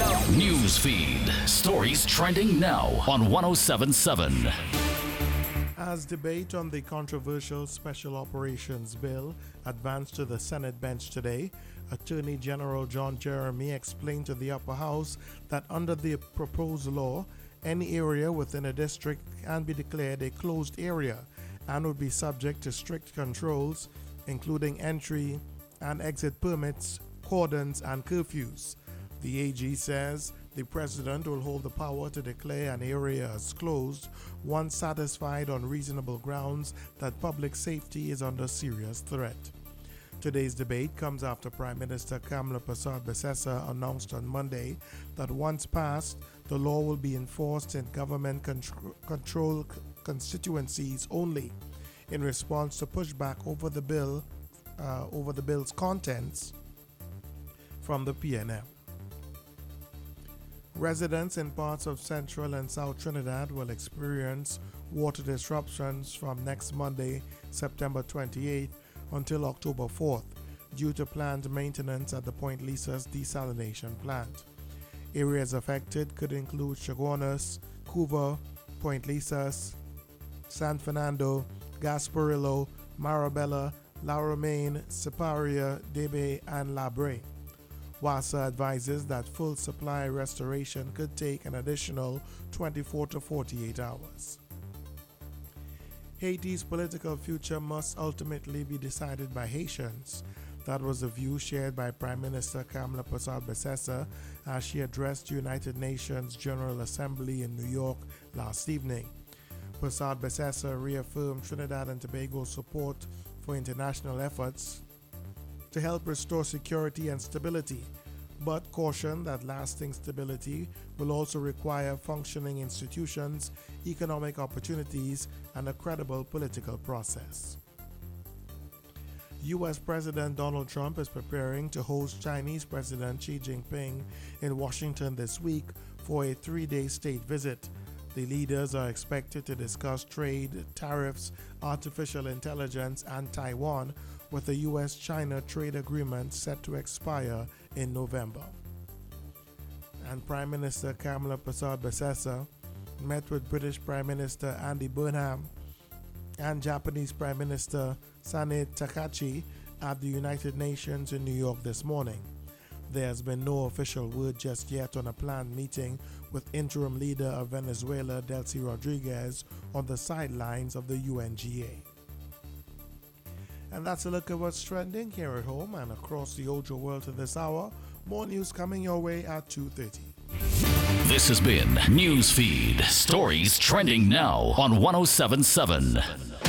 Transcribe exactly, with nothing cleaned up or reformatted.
News feed. Stories trending now on one oh seven point seven. As debate on the controversial Special Operations Bill advanced to the Senate bench today, Attorney General John Jeremy explained to the upper house that under the proposed law, any area within a district can be declared a closed area and would be subject to strict controls, including entry and exit permits, cordons, and curfews. The A G says the president will hold the power to declare an area as closed once satisfied on reasonable grounds that public safety is under serious threat. Today's debate comes after Prime Minister Kamla Persad-Bissessar announced on Monday that once passed, the law will be enforced in government contr- control constituencies only, in response to pushback over the bill, uh, over the bill's contents from the P N M. Residents in parts of Central and South Trinidad will experience water disruptions from next Monday, September twenty-eighth, until October fourth, due to planned maintenance at the Point Lisa's desalination plant. Areas affected could include Chaguanas, Couva, Point Lisas, San Fernando, Gasparillo, Marabella, La Romaine, Siparia, Debe, and La Brea. WASA advises that full supply restoration could take an additional twenty-four to forty-eight hours. Haiti's political future must ultimately be decided by Haitians. That was the view shared by Prime Minister Kamla Persad-Bissessar as she addressed United Nations General Assembly in New York last evening. Persad-Bissessar reaffirmed Trinidad and Tobago's support for international efforts to help restore security and stability, but cautioned that lasting stability will also require functioning institutions, economic opportunities, and a credible political process. U S President Donald Trump is preparing to host Chinese President Xi Jinping in Washington this week for a three-day state visit. The leaders are expected to discuss trade, tariffs, artificial intelligence, and Taiwan, with the U S China trade agreement set to expire in November. And Prime Minister Kamla Persad-Bissessar met with British Prime Minister Andy Burnham and Japanese Prime Minister Sanae Takachi at the United Nations in New York this morning. There has been no official word just yet on a planned meeting with interim leader of Venezuela, Delcy Rodriguez, on the sidelines of the U N G A. And that's a look at what's trending here at home and across the Ojo world to this hour. More news coming your way at two thirty. This has been News Feed. Stories trending now on one oh seven point seven.